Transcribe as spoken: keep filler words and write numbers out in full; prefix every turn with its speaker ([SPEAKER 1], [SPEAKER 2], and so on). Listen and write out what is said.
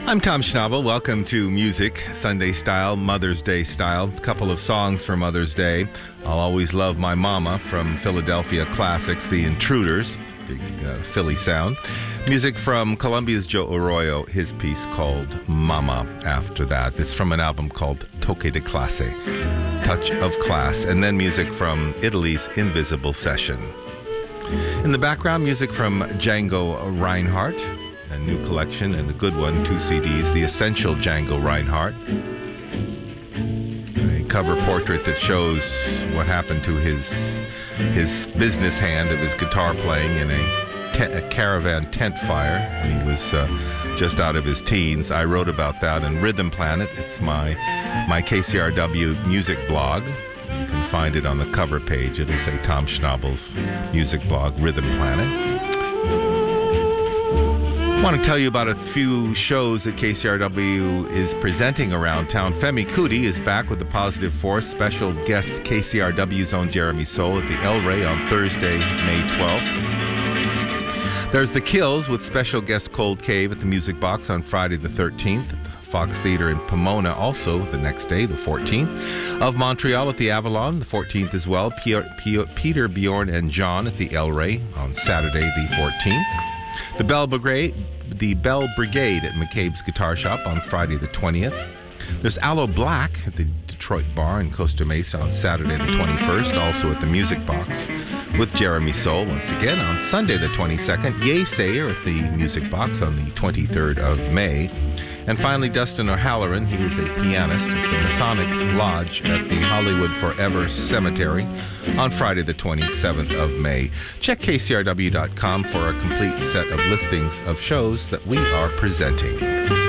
[SPEAKER 1] I'm Tom Schnabel. Welcome to Music, Sunday Style, Mother's Day Style. A couple of songs for Mother's Day. I'll Always Love My Mama from Philadelphia Classics, The Intruders, big uh, Philly sound. Music from Colombia's Joe Arroyo, his piece called Mama after that. It's from an album called Toque de Classe, Touch of Class. And then music from Italy's Invisible Session. In the background, music from Django Reinhardt. A new collection and a good one, two C Ds, The Essential Django Reinhardt. A cover portrait that shows what happened to his his business hand of his guitar playing in a, te- a caravan tent fire when he was uh, just out of his teens. I wrote about that in Rhythm Planet. It's my, my K C R W music blog. You can find it on the cover page. It'll say Tom Schnabel's music blog, Rhythm Planet. I want to tell you about a few shows that K C R W is presenting around town. Femi Kuti is back with the Positive Force. Special guest K C R W's own Jeremy Soule at the El Rey on Thursday, May twelfth. There's The Kills with special guest Cold Cave at the Music Box on Friday the thirteenth. At the Fox Theatre in Pomona also the next day, the fourteenth. Of Montreal at the Avalon, the fourteenth as well. Peter, Peter Bjorn and John at the El Rey on Saturday the fourteenth. The Bell Brigade, the Bell Brigade at McCabe's Guitar Shop on Friday the twentieth. There's Aloe Black at the Detroit Bar in Costa Mesa on Saturday the twenty-first, also at the Music Box with Jeremy Soule. Once again on Sunday the twenty-second, Ye Sayer at the Music Box on the twenty-third of May. And finally, Dustin O'Halloran, he is a pianist at the Masonic Lodge at the Hollywood Forever Cemetery on Friday the twenty-seventh of May. Check K C R W dot com for a complete set of listings of shows that we are presenting.